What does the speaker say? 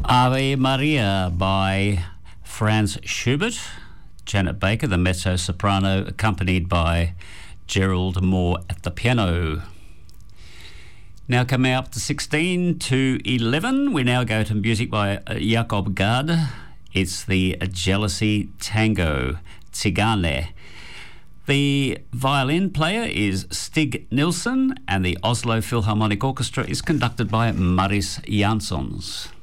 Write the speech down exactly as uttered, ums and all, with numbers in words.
Ave Maria by Franz Schubert, Janet Baker, the mezzo-soprano, accompanied by Gerald Moore at the piano. Now coming up to sixteen to eleven, we now go to music by Jakob Gard. It's the Jealousy Tango, Tzigane. The violin player is Stig Nilsson, and the Oslo Philharmonic Orchestra is conducted by Maris Jansons.